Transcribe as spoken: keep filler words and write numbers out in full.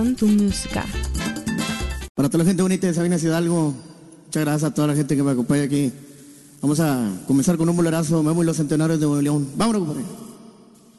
tu música. Para toda la gente bonita de Sabinas Hidalgo, muchas gracias a toda la gente que me acompaña aquí. Vamos a comenzar con un bolerazo, Memo y los Centenarios de Nuevo León. Vámonos, compadre.